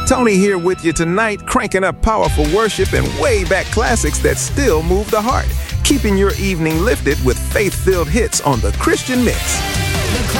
Tony here with you tonight, cranking up powerful worship and way back classics that still move the heart, keeping your evening lifted with faith-filled hits on the Christian Mix.